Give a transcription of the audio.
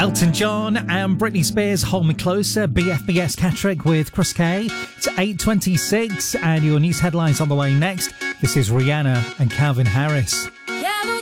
Elton John and Britney Spears, Hold Me Closer. BFBS Catrick with Chris K. It's 8:26 and your news headlines on the way next. This is Rihanna and Calvin Harris. Yeah,